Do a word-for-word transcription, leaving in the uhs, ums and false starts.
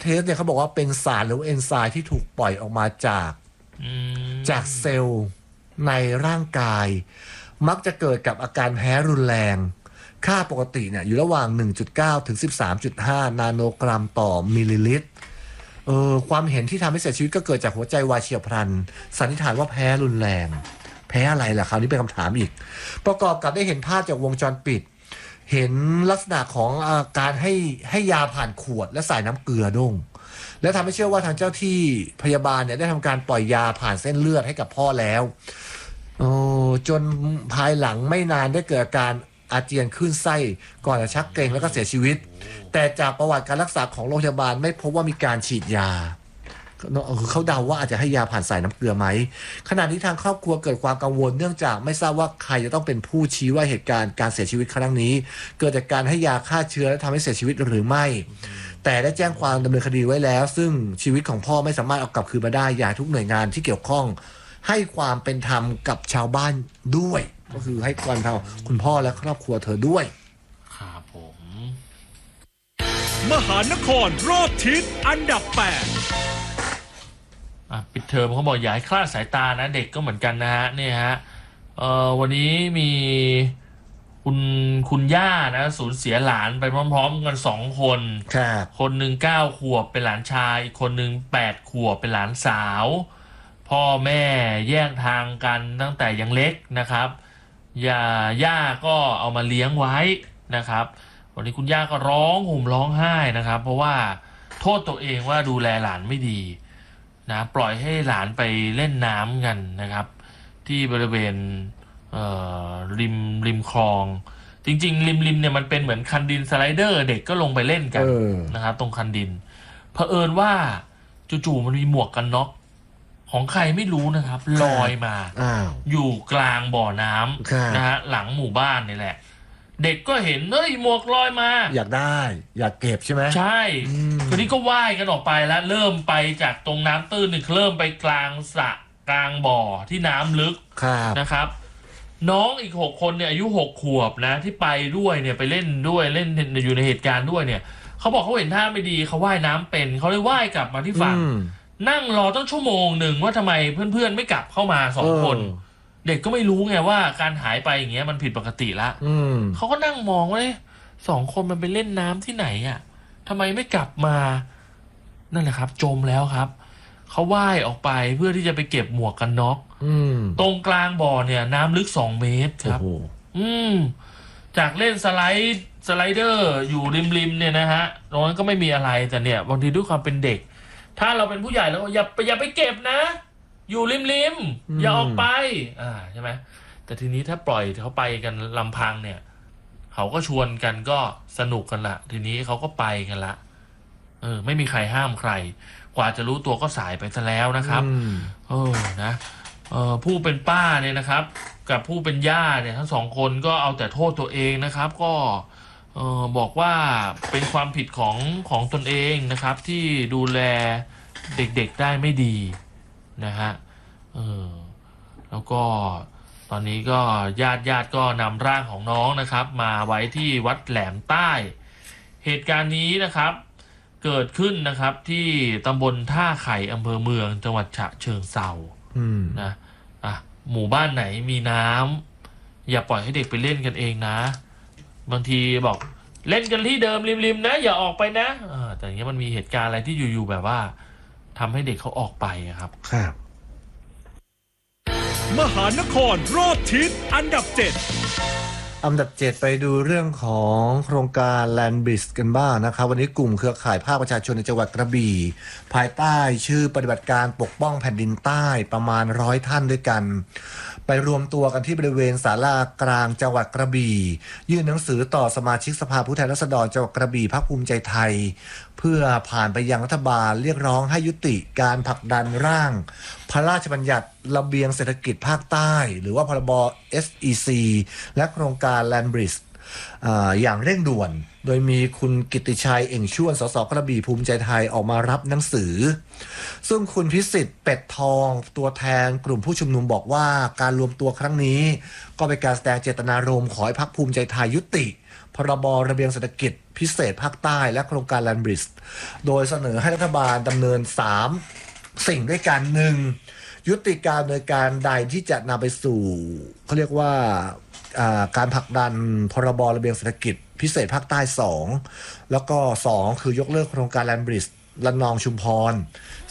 สเนี่ยเขาบอกว่าเป็นสารหรือเอนไซม์ที่ถูกปล่อยออกมาจากจากเซลล์ในร่างกายมักจะเกิดกับอาการแพ้รุนแรงค่าปกติเนี่ยอยู่ระหว่าง หนึ่งจุดเก้า ถึง สิบสามจุดห้า นาโนกรัมต่อมิลลิลิตรเออความเห็นที่ทำให้เสียชีวิตก็เกิดจากหัวใจวายเฉียบพลันสันนิษฐานว่าแพ้รุนแรงแพ้อะไรล่ะคราวนี้เป็นคำถามอีกประกอบกับได้เห็นภาพจากวงจรปิดเห็นลักษณะของอาการให้ให้ยาผ่านขวดและใส่น้ำเกลือด้งและทำให้เชื่อว่าทางเจ้าที่พยาบาลเนี่ยได้ทำการปล่อยยาผ่านเส้นเลือดให้กับพ่อแล้วโอ้จนภายหลังไม่นานได้เกิดอาการอาเจียนขึ้นไส้ก่อนจะชักเกร็งแล้วก็เสียชีวิตแต่จากประวัติการรักษาของโรงพยาบาลไม่พบว่ามีการฉีดยาเขาเดาว่าอาจจะให้ยาผ่านสายน้ำเกลือไหมขณะนี้ทางครอบครัวเกิดความกังวลเนื่องจากไม่ทราบว่าใครจะต้องเป็นผู้ชี้ว่าเหตุการณ์การเสียชีวิตครั้งนี้เกิดจากการให้ยาฆ่าเชื้อและทำให้เสียชีวิตหรือไม่แต่ได้แจ้งความดำเนินคดีไว้แล้วซึ่งชีวิตของพ่อไม่สามารถเอากลับคืนมาได้อยากทุกหน่วยงานที่เกี่ยวข้องให้ความเป็นธรรมกับชาวบ้านด้วยก็คือให้ความเป็นธรรมคุณพ่อและครอบครัวเธอด้วยครับผมมหานครรอบทิศอันดับแปดอ่ะปิดเทอมเขาบอกอย่าให้คลาดสายตานะเด็กก็เหมือนกันนะฮะเนี่ยฮะเอ่อวันนี้มีคุณคุณย่านะสูญเสียหลานไปพร้อมๆกันสองคนคนหนึ่งเก้าขวบเป็นหลานชายอีกคนหนึ่งแปดขวบเป็นหลานสาวพ่อแม่แยกทางกันตั้งแต่ยังเล็กนะครับย่าย่าก็เอามาเลี้ยงไว้นะครับวันนี้คุณย่าก็ร้องห่มร้องไห้นะครับเพราะว่าโทษตัวเองว่าดูแลหลานไม่ดีนะปล่อยให้หลานไปเล่นน้ำกันนะครับที่บริเวณริมริมคลองจริงๆริมริมเนี่ยมันเป็นเหมือนคันดินสไลเดอร์เด็กก็ลงไปเล่นกันนะครับตรงคันดินเผอิญว่าจู่ๆมันมีหมวกกันน็อกของใครไม่รู้นะครับลอยมาอยู่กลางบ่อน้ำนะฮะหลังหมู่บ้านนี่แหละเด็กก็เห็นเฮ้ยหมวกลอยมาอยากได้อยากเก็บใช่ไหมใช่ทีนี้ก็ว่ายกันออกไปแล้วเริ่มไปจากตรงน้ำตื้นนี่เริ่มไปกลางสระกลางบ่อที่น้ำลึกนะครับน้องอีกหกคนเนี่ยอายุหกขวบนะที่ไปด้วยเนี่ยไปเล่นด้วยเล่นอยู่ในเหตุการณ์ด้วยเนี่ยเขาบอกเขาเห็นท่าไม่ดีเขาว่ายน้ำเป็นเขาเลยว่ายกลับมาที่ฝั่งนั่งรอตั้งชั่วโมงหนึ่งว่าทำไมเพื่อนๆไม่กลับเข้ามาสองคนเด็กก็ไม่รู้ไงว่าการหายไปอย่างเงี้ยมันผิดปกติละเขาก็นั่งมองว่าสองคนมันไปเล่นน้ำที่ไหนอ่ะทำไมไม่กลับมานั่นแหละครับจมแล้วครับเขาว่ายออกไปเพื่อที่จะไปเก็บหมวกกันน็อกตรงกลางบ่อเนี่ยน้ำลึกสองเมตรครับอืมจากเล่นสไลด์สไลเดอร์อยู่ริมๆเนี่ยนะฮะตรงนั้นก็ไม่มีอะไรแต่เนี่ยบางทีด้วยความเป็นเด็กถ้าเราเป็นผู้ใหญ่แล้วอย่าอย่าไปเก็บนะอยู่ริมๆอย่าออกไปอ่าใช่ไหมแต่ทีนี้ถ้าปล่อยเขาไปกันลำพังเนี่ยเขาก็ชวนกันก็สนุกกันละทีนี้เขาก็ไปกันละเออไม่มีใครห้ามใครกว่าจะรู้ตัวก็สายไปซะแล้วนะครับเออนะเออผู้เป็นป้าเนี่ยนะครับกับผู้เป็นย่าเนี่ยทั้งสองคนก็เอาแต่โทษตัวเองนะครับก็เออบอกว่าเป็นความผิดของของตนเองนะครับที่ดูแลเด็กๆได้ไม่ดีนะฮะเออแล้วก็ตอนนี้ก็ญาติญาติก็นำร่างของน้องนะครับมาไว้ที่วัดแหลมใต้เหตุการณ์นี้นะครับเกิดขึ้นนะครับที่ตำบลท่าไข่อำเภอเมืองจังหวัดฉะเชิงเทรานะอ่ะหมู่บ้านไหนมีน้ำอย่าปล่อยให้เด็กไปเล่นกันเองนะบางทีบอกเล่นกันที่เดิมริมๆนะอย่าออกไปนะแต่อย่างเงี้ยมันมีเหตุการณ์อะไรที่อยู่ๆแบบว่าทำให้เด็กเขาออกไปครับครับมหานครรอบทิศอันดับเจ็ดอันดับเจ็ดไปดูเรื่องของโครงการ Land Bridge กันบ้างนะครับวันนี้กลุ่มเครือข่ายภาคประชาชนในจังหวัดกระบี่ภายใต้ชื่อปฏิบัติการปกป้องแผ่นดินใต้ประมาณร้อยท่านด้วยกันไปรวมตัวกันที่บริเวณศาลากลางจังหวัดกระบี่ยื่นหนังสือต่อสมาชิกสภาผู้แทนราษฎรจังหวัดกระบี่พรรคภูมิใจไทยเพื่อผ่านไปยังรัฐบาลเรียกร้องให้ยุติการผลักดันร่างพระราชบัญญัติระเบียงเศรษฐกิจภาคใต้หรือว่าพรบ เอส อี ซี และโครงการ Land Bridge อ่าอย่างเร่งด่วนโดยมีคุณกิตติชัยเอ่งชวนสสกระบี่ภูมิใจไทยออกมารับหนังสือซึ่งคุณพิสิทธิ์เป็ดทองตัวแทนกลุ่มผู้ชุมนุมบอกว่าการรวมตัวครั้งนี้ก็เป็นการแสดงเจตนารมณ์ขอให้พรรคภูมิใจไทยยุติพรบระเบียงเศรษฐกิจพิเศษภาคใต้และโครงการแลนด์บริดจ์โดยเสนอให้รัฐบาลดำเนินสามสิ่งด้วยกันหนึ่งยุติการดำเนินการใดที่จะนำไปสู่เขาเรียกว่าการผลักดันพรบระเบียงเศรษฐกิจพิเศษภาคใต้สองแล้วก็สองคือยกเลิกโครงการแลนด์บริดจ์ระนองชุมพร